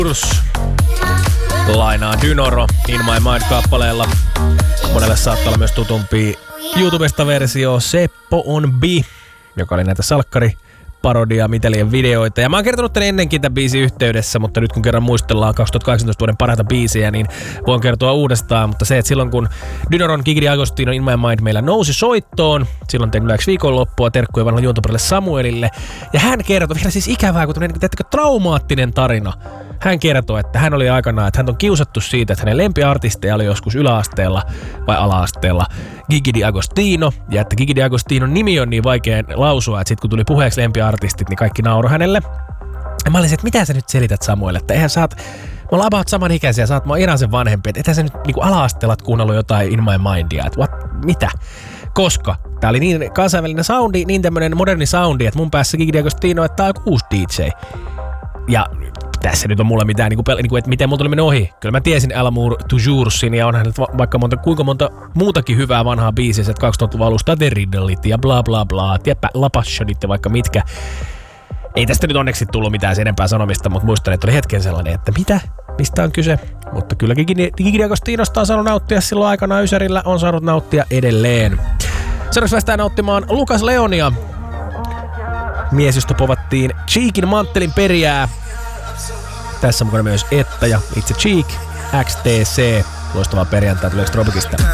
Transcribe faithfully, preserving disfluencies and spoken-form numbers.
Lainaa Dynoro In My Mind-kappaleella. Monelle saattaa olla myös tutumpi YouTubesta versio Seppo on Bi, joka oli näitä salkkari parodia Mitelien videoita. Ja mä oon kertonut tän ennenkin tämän biisin yhteydessä, mutta nyt kun kerran muistellaan kaksituhattakahdeksantoista vuoden parhaita biisejä, niin voin kertoa uudestaan. Mutta se, että silloin kun Dynoron Gigi D'Agostino In My Mind meillä nousi soittoon, silloin tein yleensä viikonloppua terkkuja vanhalle juontoparille Samuelille. Ja hän kertoi, vielä siis ikävää, kun tämmöinen traumaattinen tarina. Hän kertoi, että hän oli aikanaan, että hän on kiusattu siitä, että hänen lempiartisteja oli joskus yläasteella vai ala-asteella Gigi D'Agostino, ja että Gigi D'Agostinon nimi on niin vaikea lausua, että sit kun tuli puheeksi lempiartistit, niin kaikki nauroi hänelle. Ja mä olisin, että mitä sä nyt selität Samuelle, että eihän sä oot, me ollaan about samanikäisiä, sä oot mä Irasen vanhempi, että ethän sä nyt niinku ala-asteella kuunnellut jotain In My Mindia, että what, mitä? Koska tää oli niin kansainvälinen soundi, niin tämmönen moderni soundi, että mun päässä Gigi D'Agostino, että tää on uusi D J. Ja tässä nyt on mulla mitään, niin kuin, niin kuin, että miten mulla tuli mennä ohi. Kyllä mä tiesin Amour Toujoursin ja onhan nyt vaikka monta, kuinka monta muutakin hyvää vanhaa biisiä, että kaksituhattaluvun alusta The Riddlet ja bla bla bla ja La Passionit ja vaikka mitkä. Ei tästä nyt onneksi tullut mitään sen enempää sanomista, mutta muistan, että oli hetken sellainen, että mitä? Mistä on kyse? Mutta kyllä Gigi D'Agostinosta on saanut nauttia silloin aikana Ysärillä, on saanut nauttia edelleen. Seuraavaksi päästään nauttimaan Lucas Leonia. Mies, josta povattiin Cheekin manttelin perijää. Tässä mukana myös Etta ja itse Cheek, X T C. Loistavaa perjantai Tuleeko Tropicista.